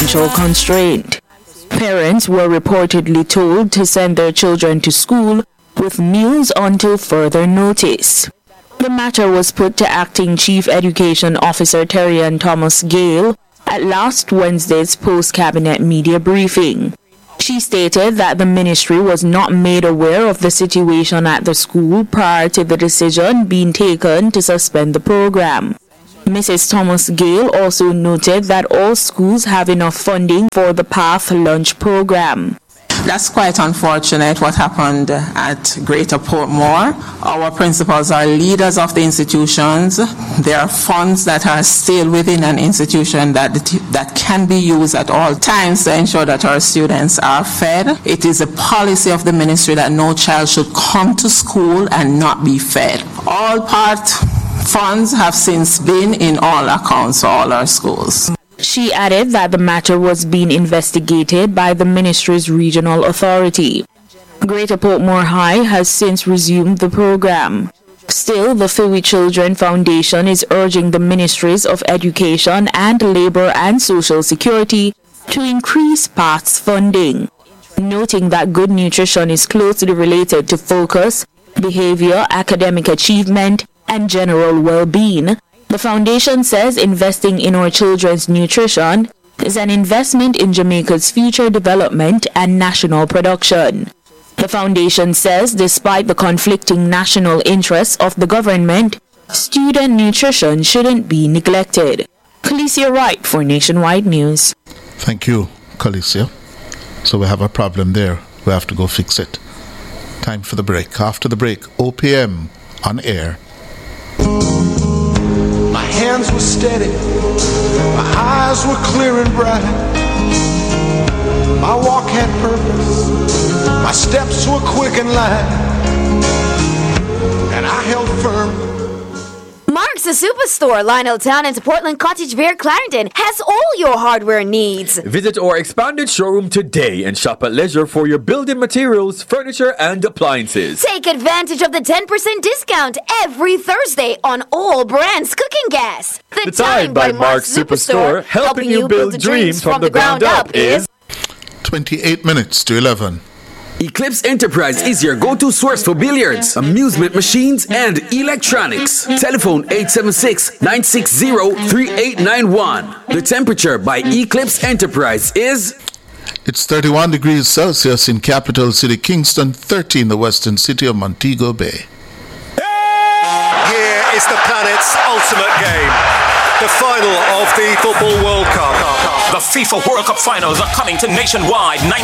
financial constraint. Parents were reportedly told to send their children to school with meals until further notice. The matter was put to Acting Chief Education Officer Terrian Thomas Gale at last Wednesday's post-cabinet media briefing. She stated that the ministry was not made aware of the situation at the school prior to the decision being taken to suspend the program. Mrs. Thomas Gale also noted that all schools have enough funding for the PATH lunch program. That's quite unfortunate what happened at Greater Portmore. Our principals are leaders of the institutions. There are funds that are still within an institution that can be used at all times to ensure that our students are fed. It is a policy of the ministry that no child should come to school and not be fed. All part funds have since been in all accounts for all our schools. She added that the matter was being investigated by the ministry's regional authority. Greater Portmore High has since resumed the program. Still, the Fiwi Children Foundation is urging the ministries of Education and Labor and Social Security to increase PATH's funding, noting that good nutrition is closely related to focus, behavior, academic achievement, and general well-being. The foundation says investing in our children's nutrition is an investment in Jamaica's future development and national production. The foundation says despite the conflicting national interests of the government, student nutrition shouldn't be neglected. Khalesia Wright for Nationwide News. Thank you, Khalesia. So we have a problem there. We have to go fix it. Time for the break. After the break, OPM on air. My hands were steady, my eyes were clear and bright. My walk had purpose, my steps were quick and light, and I held firm. Mark's a superstore, Lionel Town and Portland Cottage Bear Clarendon has all your hardware needs. Visit our expanded showroom today and shop at leisure for your building materials, furniture, and appliances. Take advantage of the 10% discount every Thursday on all brands cooking gas. The Time by Mark's Superstore, helping you build dreams from the ground up is 28 minutes to 11. Eclipse Enterprise is your go-to source for billiards, amusement machines, and electronics. Telephone 876-960-3891. The temperature by Eclipse Enterprise is... It's 31 degrees Celsius in capital city Kingston, 30 in the western city of Montego Bay. Here is the planet's ultimate game. The final of the Football World Cup. The FIFA World Cup finals are coming to Nationwide